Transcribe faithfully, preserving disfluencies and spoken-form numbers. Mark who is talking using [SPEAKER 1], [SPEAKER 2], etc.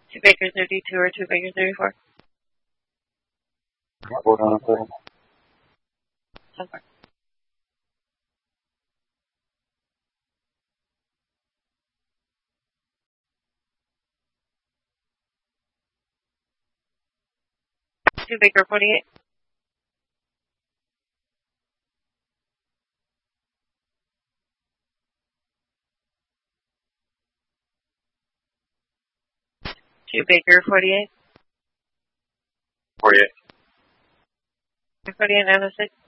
[SPEAKER 1] Two Baker thirty-two or two Baker thirty-four?
[SPEAKER 2] Hold on a second.
[SPEAKER 1] So far. Two Baker forty-eight. Two Baker forty-eight.
[SPEAKER 2] forty-eight.
[SPEAKER 1] forty-eight nine oh six.